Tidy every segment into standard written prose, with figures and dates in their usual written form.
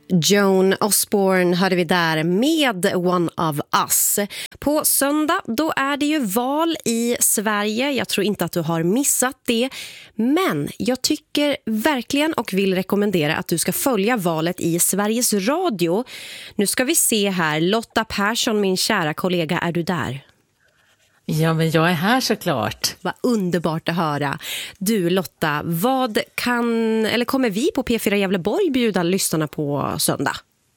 Joan Osborne hörde vi där med One of Us. På söndag då är det ju val i Sverige. Jag tror inte att du har missat det. Men jag tycker verkligen och vill rekommendera att du ska följa valet i Sveriges Radio. Nu ska vi se här. Lotta Persson, min kära kollega, är du där? Ja, men jag är här såklart. Vad underbart att höra. Du Lotta, vad kommer vi på P4 Gävleborg bjuda lyssnarna på söndag?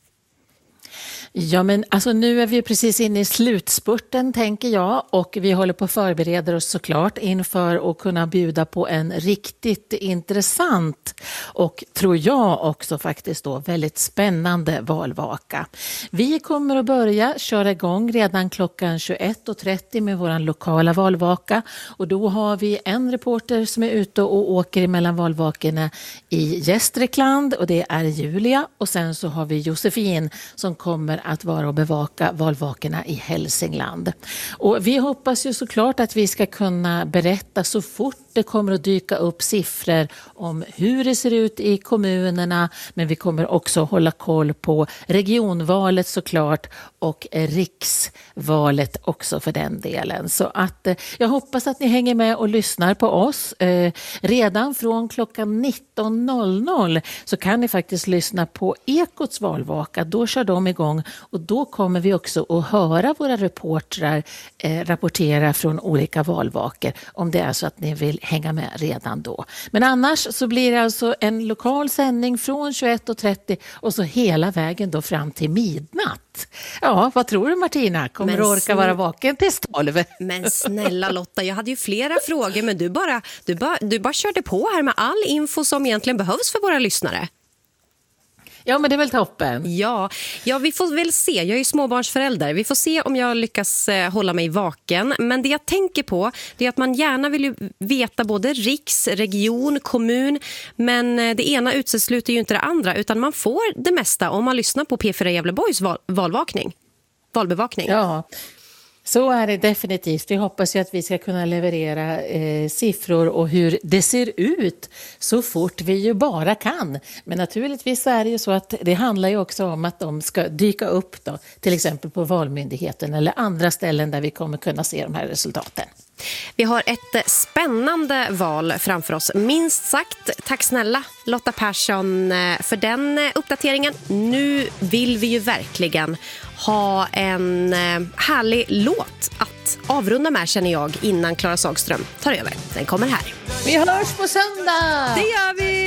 Ja, men alltså nu är vi precis inne i slutspurten tänker jag, och vi håller på att förbereda oss såklart inför att kunna bjuda på en riktigt intressant och tror jag också faktiskt då väldigt spännande valvaka. Vi kommer att börja köra igång redan klockan 21.30 med våran lokala valvaka, och då har vi en reporter som är ute och åker mellan valvakorna i Gästrikland, och det är Julia, och sen så har vi Josefin som kommer att vara och bevaka valvakorna i Hälsingland. Och vi hoppas ju såklart att vi ska kunna berätta så fort det kommer att dyka upp siffror om hur det ser ut i kommunerna, men vi kommer också hålla koll på regionvalet såklart och riksvalet också för den delen. Så att jag hoppas att ni hänger med och lyssnar på oss. Redan från klockan 19.00 så kan ni faktiskt lyssna på Ekots valvaka. Då kör de igång, och då kommer vi också att höra våra reportrar rapportera från olika valvakor om det är så att ni vill hänga med redan då. Men annars så blir det alltså en lokal sändning från 21.30 och så hela vägen då fram till midnatt. Ja, vad tror du Martina? Kommer du orka vara vaken till 12? Men snälla Lotta, jag hade ju flera frågor, men du bara körde på här med all info som egentligen behövs för våra lyssnare. Ja, men det är väl toppen. Ja, vi får väl se. Jag är ju småbarnsförälder. Vi får se om jag lyckas hålla mig vaken. Men det jag tänker på det är att man gärna vill ju veta både riks, region, kommun. Men det ena utesluter ju inte det andra, utan man får det mesta om man lyssnar på P4 Gävleborgs valbevakning. Ja, så är det definitivt. Vi hoppas ju att vi ska kunna leverera siffror och hur det ser ut så fort vi ju bara kan. Men naturligtvis är det ju så att det handlar ju också om att de ska dyka upp då, till exempel på Valmyndigheten eller andra ställen där vi kommer kunna se de här resultaten. Vi har ett spännande val framför oss, minst sagt. Tack snälla Lotta Persson för den uppdateringen. Nu vill vi ju verkligen ha en härlig låt att avrunda med, känner jag, innan Klara Sagström tar över. Den kommer här. Vi hörs på söndag! Det gör vi!